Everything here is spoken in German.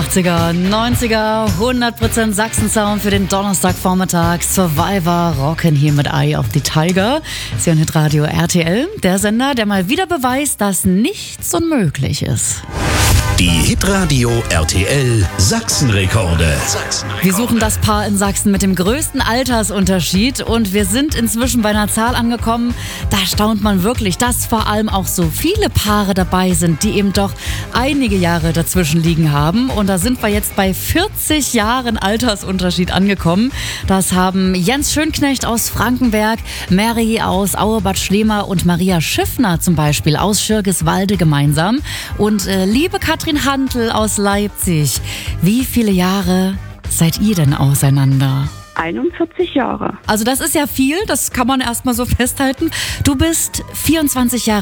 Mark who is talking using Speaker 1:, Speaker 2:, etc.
Speaker 1: 80er, 90er, 100% Sachsen-Sound für den Donnerstagvormittag. Survivor rocken hier mit Eye of the Tiger. Sie hören Hitradio RTL, der Sender, der mal wieder beweist, dass nichts unmöglich ist.
Speaker 2: Die Hitradio RTL Sachsenrekorde.
Speaker 1: Wir suchen das Paar in Sachsen mit dem größten Altersunterschied und wir sind inzwischen bei einer Zahl angekommen, da staunt man wirklich, dass vor allem auch so viele Paare dabei sind, die eben doch einige Jahre dazwischen liegen haben. Und da sind wir jetzt bei 40 Jahren Altersunterschied angekommen. Das haben Jens Schönknecht aus Frankenberg, Mary aus Auebad Schlema und Maria Schiffner zum Beispiel aus Schirgiswalde gemeinsam. Und liebe Katrin Handel aus Leipzig, wie viele Jahre seid ihr denn auseinander?
Speaker 3: 41 Jahre.
Speaker 1: Also das ist ja viel, das kann man erstmal so festhalten. Du bist 24 Jahre